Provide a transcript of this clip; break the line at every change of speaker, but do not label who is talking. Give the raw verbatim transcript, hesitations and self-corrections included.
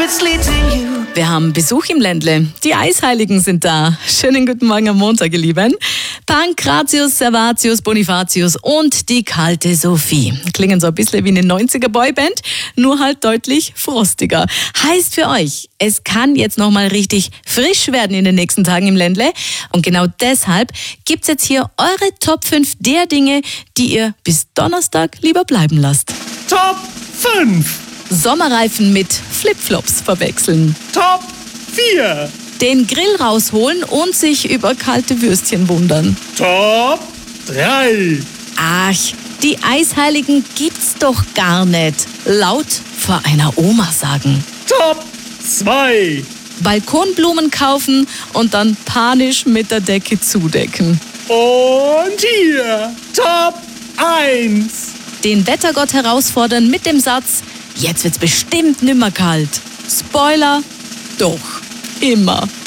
Wir haben Besuch im Ländle. Die Eisheiligen sind da. Schönen guten Morgen am Montag, ihr Lieben. Pankratius, Servatius, Bonifatius und die kalte Sophie. Klingen so ein bisschen wie eine neunziger Boyband, nur halt deutlich frostiger. Heißt für euch, es kann jetzt nochmal richtig frisch werden in den nächsten Tagen im Ländle. Und genau deshalb gibt's jetzt hier eure Top fünf der Dinge, die ihr bis Donnerstag lieber bleiben lasst.
Top fünf.
Sommerreifen mit Flipflops verwechseln.
Top vier.
Den Grill rausholen und sich über kalte Würstchen wundern.
Top drei.
Ach, die Eisheiligen gibt's doch gar nicht. Laut vor einer Oma sagen.
Top zwei.
Balkonblumen kaufen und dann panisch mit der Decke zudecken.
Und hier Top eins.
Den Wettergott herausfordern mit dem Satz: Jetzt wird's bestimmt nimmer kalt. Spoiler, doch, immer.